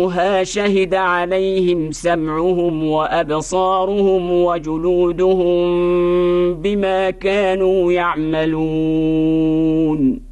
شهد عليهم سمعهم وأبصارهم وجلودهم بما كانوا يعملون.